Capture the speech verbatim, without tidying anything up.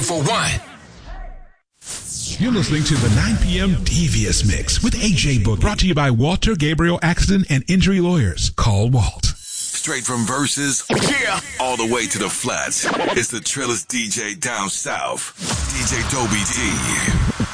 for one. You're listening to the nine p.m. Devious Mix with A J Book, brought to you by Walter Gabriel Accident and Injury Lawyers. Call Walt. Straight from verses, yeah, all the way to the flats. It's the trillest D J down south, D J Dobie D.